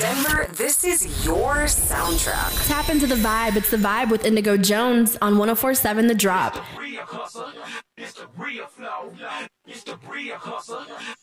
Denver, this is your soundtrack. Tap into the vibe. It's the vibe with Indigo Jones on 104.7 The Drop. It's the real flow. It's the real hustle.